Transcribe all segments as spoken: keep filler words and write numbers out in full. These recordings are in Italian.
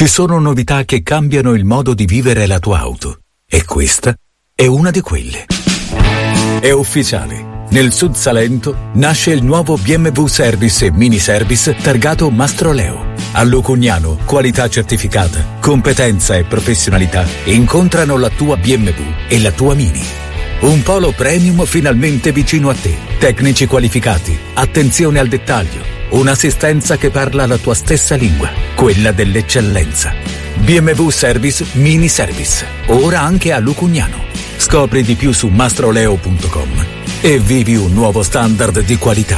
Ci sono novità che cambiano il modo di vivere la tua auto e questa è una di quelle. È ufficiale. Nel Sud Salento nasce il nuovo B M W Service e Mini Service targato Mastroleo. A Lucugnano, qualità certificata, competenza e professionalità incontrano la tua B M W e la tua Mini. Un polo premium finalmente vicino a te. Tecnici qualificati, attenzione al dettaglio, un'assistenza che parla la tua stessa lingua, quella dell'eccellenza. B M W Service Mini Service, ora anche a Lucugnano. Scopri di più su mastroleo punto com e vivi un nuovo standard di qualità.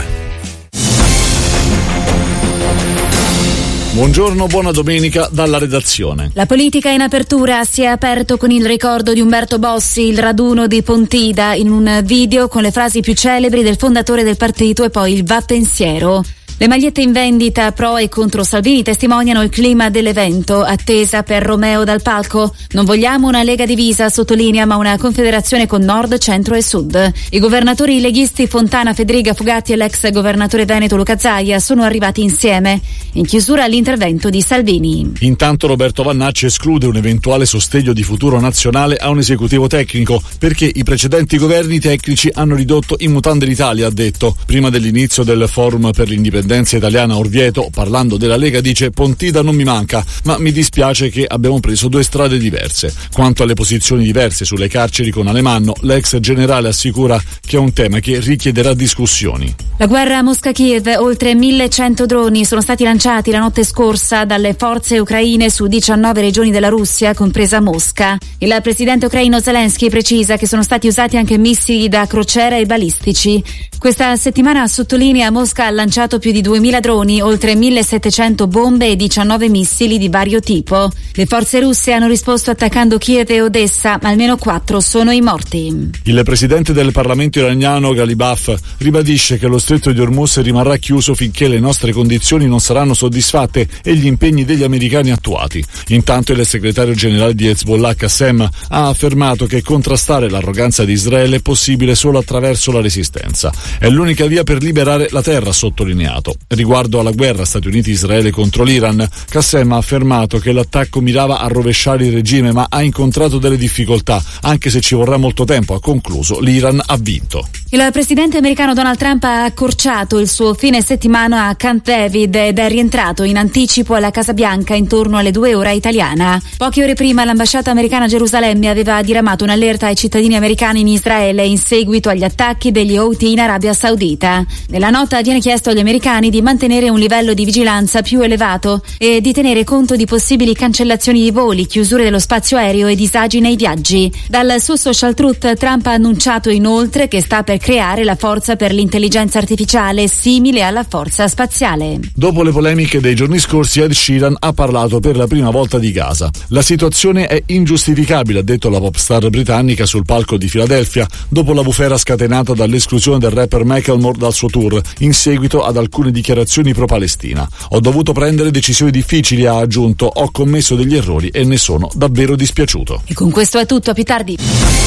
Buongiorno, buona domenica dalla redazione. La politica in apertura si è aperto con il ricordo di Umberto Bossi, il raduno di Pontida, in un video con le frasi più celebri del fondatore del partito e poi il va pensiero. Le magliette in vendita pro e contro Salvini testimoniano il clima dell'evento, attesa per Romeo dal palco. Non vogliamo una Lega divisa, sottolinea, ma una confederazione con nord, centro e sud. I governatori leghisti Fontana, Federica Fugatti e l'ex governatore veneto Luca Zaia sono arrivati insieme. In chiusura l'intervento di Salvini. Intanto Roberto Vannacci esclude un eventuale sostegno di Futuro Nazionale a un esecutivo tecnico, perché i precedenti governi tecnici hanno ridotto in mutande l'Italia, ha detto. Prima dell'inizio del forum per l'indipendenza italiana a Orvieto, parlando della Lega, dice: Pontida non mi manca, ma mi dispiace che abbiamo preso due strade diverse. Quanto alle posizioni diverse sulle carceri con Alemanno, l'ex generale assicura che è un tema che richiederà discussioni. La guerra a Mosca-Kiev, oltre millecento droni sono stati lanciati la notte scorsa dalle forze ucraine su diciannove regioni della Russia, compresa Mosca. Il presidente ucraino Zelensky precisa che sono stati usati anche missili da crociera e balistici. Questa settimana, sottolinea, Mosca ha lanciato più di duemila droni, oltre millesettecento bombe e diciannove missili di vario tipo. Le forze russe hanno risposto attaccando Kiev e Odessa, ma almeno quattro sono i morti. Il presidente del Parlamento iraniano Ghalibaf ribadisce che lo stretto di Hormuz rimarrà chiuso finché le nostre condizioni non saranno soddisfatte e gli impegni degli americani attuati. Intanto il segretario generale di Hezbollah Qassem ha affermato che contrastare l'arroganza di Israele è possibile solo attraverso la resistenza. È l'unica via per liberare la terra, ha sottolineato. Riguardo alla guerra Stati Uniti-Israele contro l'Iran, Qassem ha affermato che l'attacco mirava a rovesciare il regime, ma ha incontrato delle difficoltà, anche se ci vorrà molto tempo. Ha concluso: l'Iran ha vinto. Il presidente americano Donald Trump ha accorciato il suo fine settimana a Camp David ed è rientrato in anticipo alla Casa Bianca intorno alle due ore italiana. Poche ore prima l'ambasciata americana a Gerusalemme aveva diramato un'allerta ai cittadini americani in Israele in seguito agli attacchi degli Houthi in Arabia Saudita. Nella nota viene chiesto agli americani di mantenere un livello di vigilanza più elevato e di tenere conto di possibili cancellazioni di voli, chiusure dello spazio aereo e disagi nei viaggi. Dal suo social truth Trump ha annunciato inoltre che sta per creare la forza per l'intelligenza artificiale simile alla forza spaziale. Dopo le polemiche dei giorni scorsi, Ed Sheeran ha parlato per la prima volta di Gaza. La situazione è ingiustificabile, ha detto la popstar britannica sul palco di Filadelfia, dopo la bufera scatenata dall'esclusione del rapper Macklemore dal suo tour, in seguito ad alcune dichiarazioni pro-Palestina. Ho dovuto prendere decisioni difficili, ha aggiunto, ho commesso degli errori e ne sono davvero dispiaciuto. E con questo è tutto, a più tardi.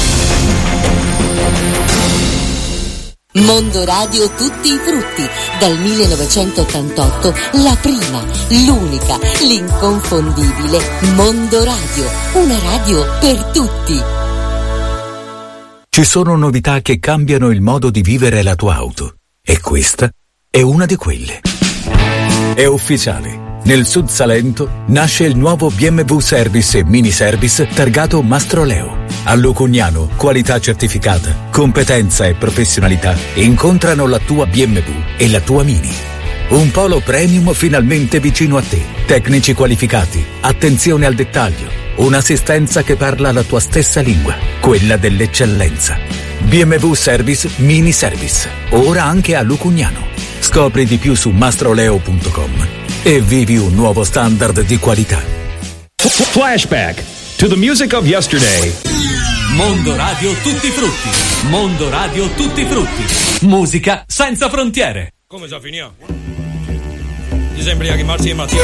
Mondo Radio Tutti i Frutti, dal millenovecentottantotto, la prima, l'unica, l'inconfondibile Mondo Radio, una radio per tutti. Ci sono novità che cambiano il modo di vivere la tua auto e questa è una di quelle. È ufficiale. Nel Sud Salento nasce il nuovo B M W Service e Mini Service targato Mastroleo. A Lucugnano, qualità certificata, competenza e professionalità incontrano la tua B M W e la tua Mini. Un polo premium finalmente vicino a te. Tecnici qualificati, attenzione al dettaglio, un'assistenza che parla la tua stessa lingua, quella dell'eccellenza. B M W Service Mini Service, ora anche a Lucugnano. Scopri di più su mastroleo punto com e vivi un nuovo standard di qualità. Flashback to the music of yesterday. Mondo Radio Tutti Frutti. Mondo Radio Tutti Frutti. Musica senza frontiere. Come sa finì? Ti sembra che Marzia e Mattia